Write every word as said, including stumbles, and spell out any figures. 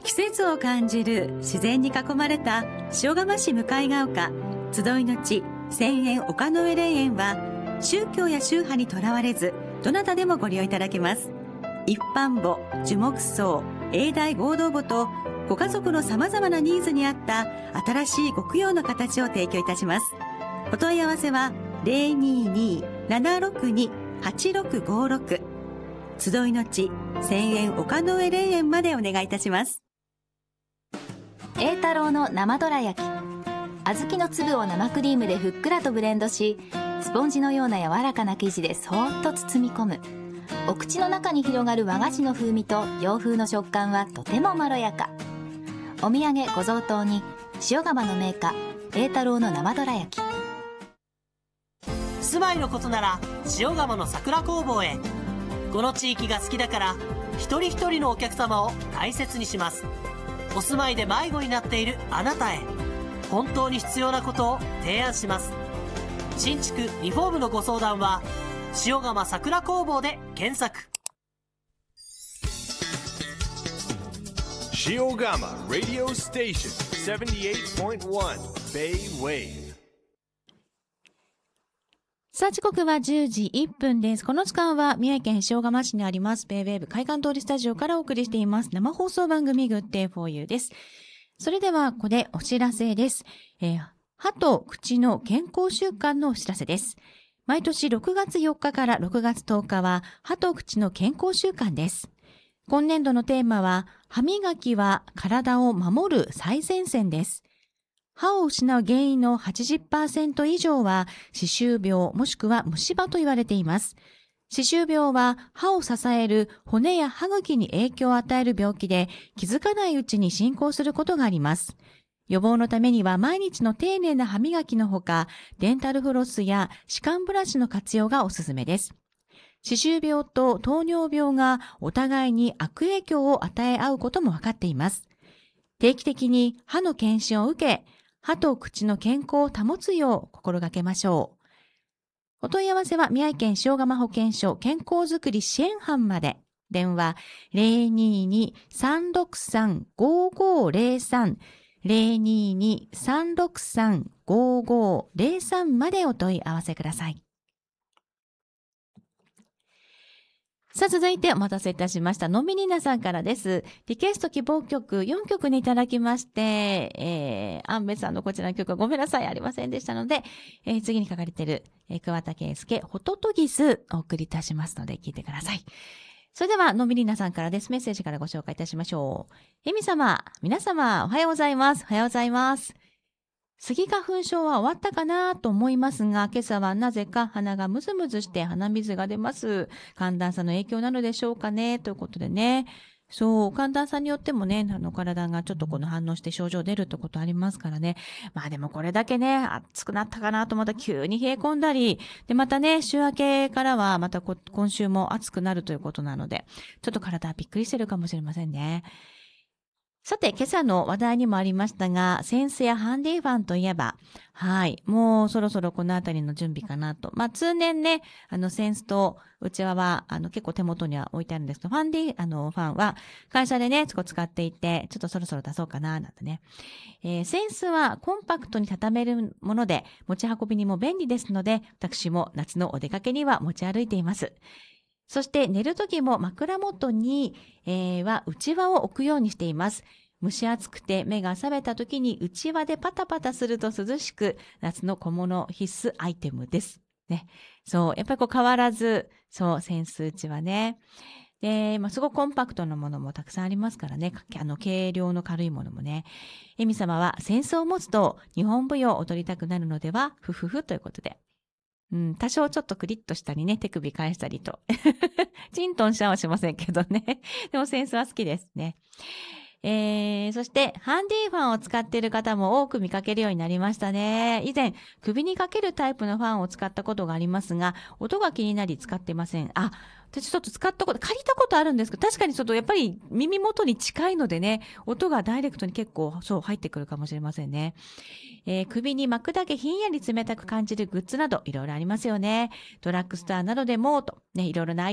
季節を感じる自然に囲まれた塩釜市向ヶ丘集いの地千円丘の上霊園は、宗教や宗派にとらわれずどなたでもご利用いただけます。一般墓、樹木葬、永代合同墓とご家族のさまざまなニーズに合った新しいご供養の形を提供いたします。お問い合わせは ゼロにーにー ななろくに はちろくごろく 集いの地千円丘の上霊園までお願いいたします。 栄太郎の生どら焼き、小豆の粒を生クリームでふっくらとブレンドし、スポンジのような柔らかな生地でそーっと包み込む。お口の中に広がる和菓子の風味と洋風の食感はとてもまろやか。お土産ご贈答に塩釜の銘菓栄太郎の生どら焼き。 住まいのことなら塩釜の桜工房へ。この地域が好きだから一人一人のお客様を大切にします。お住まいで迷子になっているあなたへ、本当に必要なことを提案します。新築リフォームのご相談は塩釜桜工房で検索。 塩釜 Radio Station セブンティエイトポイントワン Bay Wave。 さあ時刻はじゅうじいっぷんです。この時間は宮城県塩釜市にありますベイウェーブ海岸通りスタジオからお送りしています生放送番組 Good Day for You です。それではここでお知らせです。えー、歯と口の健康習慣のお知らせです。毎年ろくがつよっかからろくがつとおかは歯と口の健康習慣です。今年度のテーマは歯磨きは体を守る最前線です。歯を失う原因の はちじゅっパーセント 以上は歯周病もしくは虫歯と言われています。歯周病は歯を支える骨や歯茎に影響を与える病気で、気づかないうちに進行することがあります。予防のためには毎日の丁寧な歯磨きのほか、デンタルフロスや歯間ブラシの活用がおすすめです。歯周病と糖尿病がお互いに悪影響を与え合うことも分かっています。定期的に歯の検診を受け、歯と口の健康を保つよう心がけましょう。お問い合わせは宮城県塩釜保健所健康づくり支援班まで。電話 ゼロにーにー さんろくさん ごーごーゼロさん ゼロにーにー さんろくさん ごーごーゼロさん までお問い合わせください。さあ続いてお待たせいたしましたのみりなさんからです。リクエスト希望曲よんきょくにいただきまして、えー、アンベさんのこちらの曲はごめんなさいありませんでしたので、えー、次に書かれている、えー、桑田佳祐ホトトギスお送りいたしますので聞いてください。それではのみりなさんからです。メッセージからご紹介いたしましょう。えみ様、皆様おはようございます。おはようございます。スギ花粉症は終わったかなと思いますが、今朝はなぜか鼻がムズムズして鼻水が出ます。寒暖差の影響なのでしょうかねということでね。そう、寒暖差によってもね、あの体がちょっとこの反応して症状出るってことありますからね。まあでもこれだけね、暑くなったかなとまた急に冷え込んだり、でまたね、週明けからはまたこ今週も暑くなるということなので、ちょっと体はびっくりしてるかもしれませんね。さて、今朝の話題にもありましたが、扇子やハンディファンといえば、はい、もうそろそろこのあたりの準備かなと。まあ、通年ね、あの、扇子とうちわは、あの、結構手元には置いてあるんですけど、ファンディ、あの、ファンは会社でね、使っていて、ちょっとそろそろ出そうかな、なんてね。えー、扇子はコンパクトに畳めるもので、持ち運びにも便利ですので、私も夏のお出かけには持ち歩いています。そして寝るときも枕元に、えー、は内輪を置くようにしています。蒸し暑くて目が覚めたときに内輪でパタパタすると涼しく、夏の小物必須アイテムです。ね。そう、やっぱりこう変わらず、そう、扇子内輪ね。で、まあ、すごくコンパクトなものもたくさんありますからね。あの、軽量の軽いものもね。エミ様は扇子を持つと日本舞踊を踊りたくなるのでは、ふふふということで。うん、多少ちょっとクリッとしたりね、手首返したりと。チントンしはしませんけどね。でも扇子は好きですね。えー、そして、ハンディファンを使っている方も多く見かけるようになりましたね。以前、首にかけるタイプのファンを使ったことがありますが、音が気になり使ってません。あ、私ちょっと使ったこと、借りたことあるんですけど、確かにちょっとやっぱり耳元に近いのでね、音がダイレクトに結構そう入ってくるかもしれませんね。えー、首に巻くだけひんやり冷たく感じるグッズなどいろいろありますよね。ドラッグストアなどでもと、ね、いろいろな